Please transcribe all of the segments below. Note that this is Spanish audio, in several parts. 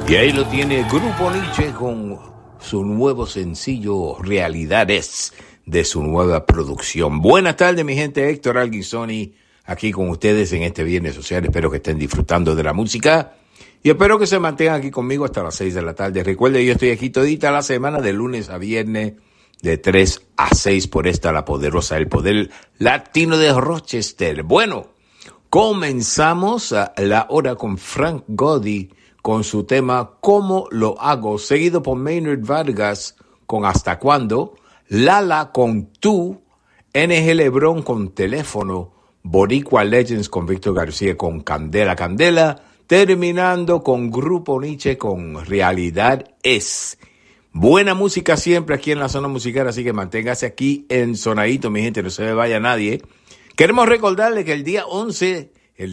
Y ahí lo tiene Grupo Nietzsche con su nuevo sencillo Realidades de su nueva producción. Buenas tardes, mi gente. Héctor Alguinzoni aquí con ustedes en este Viernes Social. Espero que estén disfrutando de la música y espero que se mantengan aquí conmigo hasta las 6 de la tarde. Recuerden, yo estoy aquí todita la semana, de lunes a viernes, de 3 a 6 por esta, la poderosa, el poder latino de Rochester. Bueno, comenzamos la hora con Frank Gody con su tema ¿Cómo lo hago?, seguido por Maynard Vargas con ¿Hasta cuándo?, Lala con Tú, NG Lebrón con Teléfono, Boricua Legends con Víctor García con Candela Candela, terminando con Grupo Nietzsche con Realidad Es. Buena música siempre aquí en la zona musical, así que manténgase aquí en Sonadito, mi gente, no se me vaya nadie. Queremos recordarle que el día 11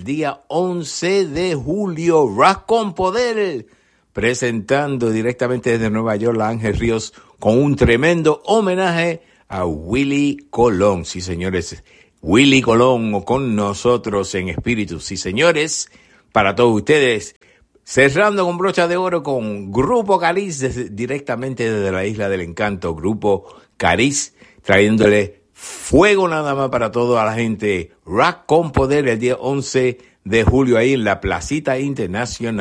de julio, Rock con Poder, presentando directamente desde Nueva York la Ángel Ríos con un tremendo homenaje a Willy Colón. Sí, señores, Willy Colón con nosotros en espíritu. Sí, señores, para todos ustedes, cerrando con brocha de oro con Grupo Cariz, directamente desde la Isla del Encanto. Grupo Cariz, trayéndole fuego nada más para toda la gente. Rock con Poder el día 11 de julio ahí en la Placita Internacional.